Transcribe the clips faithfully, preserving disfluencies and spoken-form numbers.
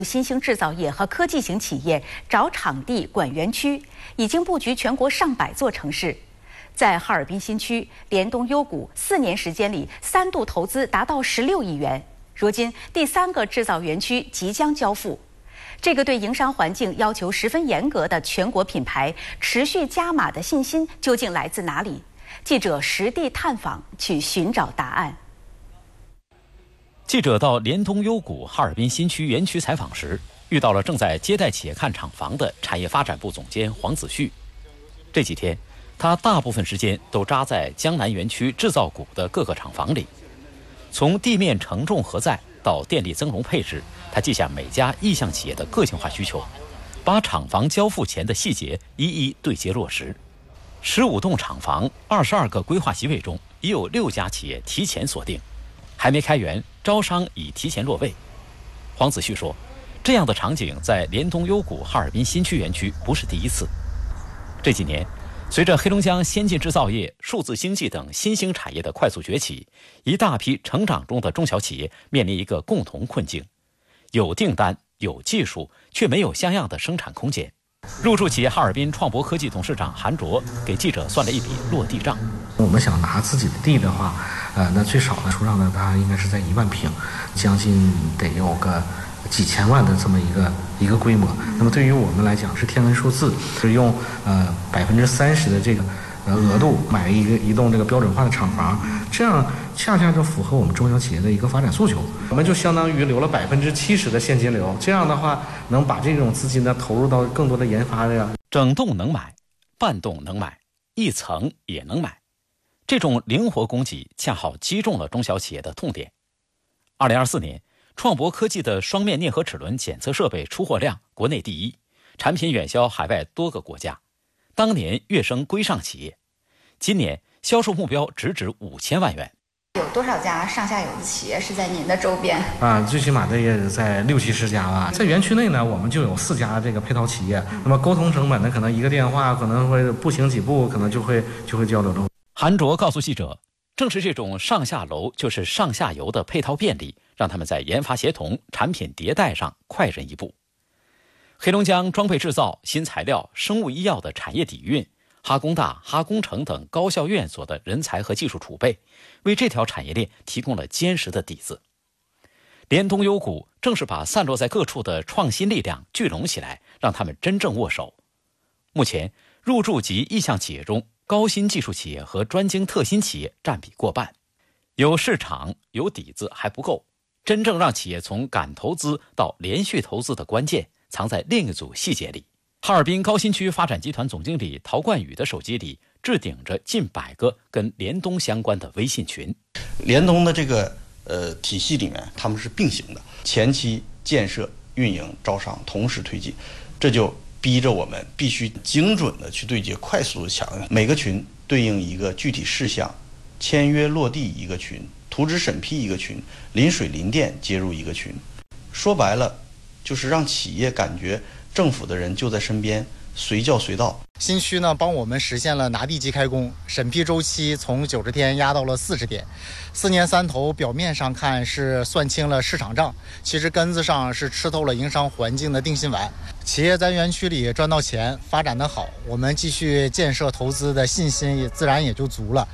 新兴制造业和科技型企业找场地管园区，已经布局全国上百座城市。在哈尔滨新区，联东优谷四年时间里三度投资达到十六亿元，如今第三个制造园区即将交付。这个对营商环境要求十分严格的全国品牌，持续加码的信心究竟来自哪里？记者实地探访，去寻找答案。 记者到联东优谷哈尔滨新区园区采访时，遇到了正在接待企业看厂房的产业发展部总监黄子旭。这几天，他大部分时间都扎在江南园区制造股的各个厂房里，从地面承重荷载到电力增容配置，他记下每家意向企业的个性化需求，把厂房交付前的细节一一对接落实。十五栋厂房、二十二个规划席位中，已有六家企业提前锁定，还没开园，招商已提前落位。黄子旭说，这样的场景在联东优谷哈尔滨新区园区不是第一次。这几年，随着黑龙江先进制造业、数字经济等新兴产业的快速崛起，一大批成长中的中小企业面临一个共同困境：有订单、有技术，却没有像样的生产空间。入驻企业哈尔滨创博科技董事长韩卓给记者算了一笔落地账。 我们想拿自己的地的话，呃，那最少呢，出让呢，它应该是在一万平，将近得有个几千万的这么一个一个规模。那么对于我们来讲是天文数字，是用呃百分之三十的这个呃额度买一个一栋这个标准化的厂房，这样恰恰就符合我们中小企业的一个发展诉求。我们就相当于留了百分之七十的现金流，这样的话能把这种资金呢投入到更多的研发呀。 整栋能买，半栋能买，一层也能买。这种灵活供给恰好击中了中小企业的痛点。二零二四年，创博科技的双面镍合齿轮检测设备出货量国内第一，产品远销海外多个国家，当年跃升规上企业。今年销售目标直指五千万元。 有多少家上下游的企业是在您的周边？ 啊，最起码的也在六七十家吧。在园区内呢，我们就有四家这个配套企业。那么沟通成本呢，可能一个电话可能会步行几步，可能就会就会交流了。 韩卓告诉记者，正是这种上下楼就是上下游的配套便利，让他们在研发协同、产品迭代上快人一步。黑龙江装备制造、新材料、生物医药的产业底蕴，哈工大、哈工程等高校院所的人才和技术储备，为这条产业链提供了坚实的底子。联东优谷正是把散落在各处的创新力量聚拢起来，让他们真正握手。目前，入驻及意向企业中，高新技术企业和专精特新企业占比过半。有市场、有底子还不够，真正让企业从敢投资到连续投资的关键，藏在另一组细节里。哈尔滨高新区发展集团总经理陶冠宇的手机里置顶着近百个跟联东相关的微信群。 联东的这个呃体系里面，他们是并行的，前期建设、运营、招商同时推进，这就逼着我们必须精准的去对接，快速的抢。每个群对应一个具体事项，签约落地一个群，图纸审批一个群，临水临电接入一个群。说白了，就是让企业感觉政府的人就在身边，随叫随到。 新区呢，帮我们实现了拿地即开工，审批周期从九十天压到了四十天。四年三投，表面上看是算清了市场账，其实根子上是吃透了营商环境的定心丸。企业在园区里赚到钱，发展得好，我们继续建设投资的信心也自然也就足了。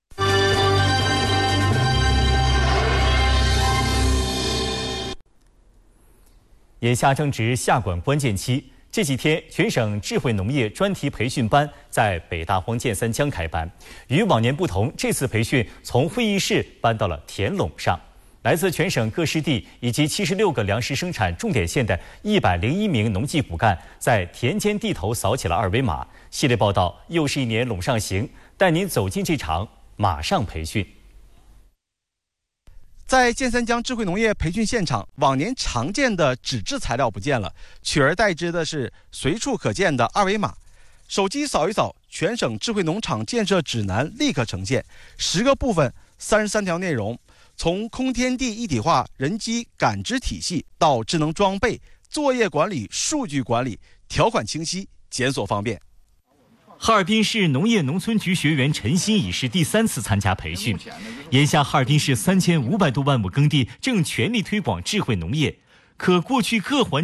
眼下正值下管关键期，这几天全省智慧农业专题培训班在北大荒建三江开班。与往年不同，这次培训从会议室搬到了田垄上。来自全省各湿地以及七十六个粮食生产重点县的一百零一名农技骨干，在田间地头扫起了二维码。系列报道，又是一年垄上行，带您走进这场马上培训。 在建三江智慧农业培训现场，往年常见的纸质材料不见了，取而代之的是随处可见的二维码。手机扫一扫，全省智慧农场建设指南立刻呈现，十个部分，三十三条内容，从空天地一体化人机感知体系到智能装备、作业管理、数据管理，条款清晰，检索方便。 哈尔滨市农业农村局学员陈鑫已是第三次参加培训。眼下哈尔滨市三千五百多万亩耕地正全力推广智慧农业， 可过去各环